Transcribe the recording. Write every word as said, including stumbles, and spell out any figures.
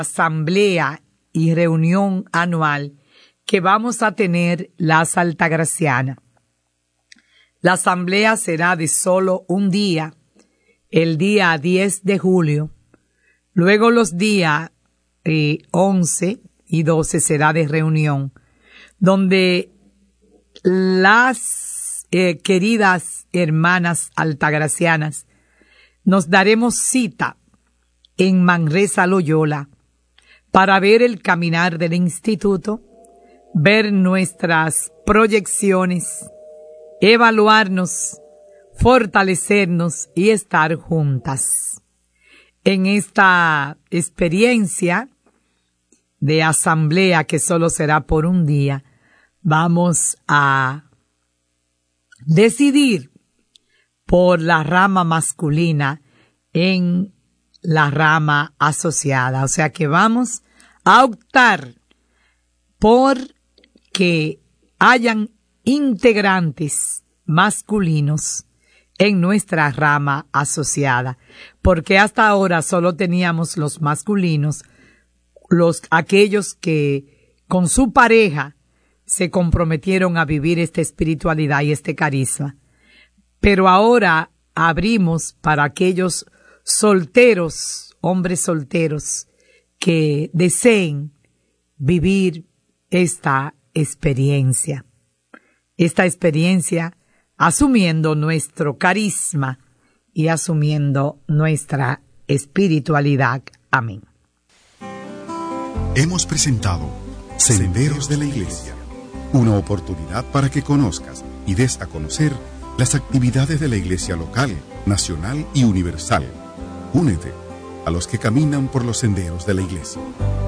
asamblea y reunión anual que vamos a tener las Altagracianas. La asamblea será de solo un día, el día diez de julio. Luego los días eh, once y doce será de reunión, donde las eh, queridas hermanas altagracianas nos daremos cita en Manresa, Loyola, para ver el caminar del instituto, ver nuestras proyecciones, evaluarnos, fortalecernos y estar juntas. En esta experiencia de asamblea que solo será por un día, vamos a decidir por la rama masculina en la rama asociada. O sea que vamos a optar por que hayan integrantes masculinos en nuestra rama asociada, porque hasta ahora solo teníamos los masculinos, los aquellos que con su pareja se comprometieron a vivir esta espiritualidad y este carisma. Pero ahora abrimos para aquellos solteros, hombres solteros, que deseen vivir esta experiencia. Esta experiencia asumiendo nuestro carisma y asumiendo nuestra espiritualidad. Amén. Hemos presentado Senderos de la Iglesia, una oportunidad para que conozcas y des a conocer las actividades de la Iglesia local, nacional y universal. Únete a los que caminan por los senderos de la Iglesia.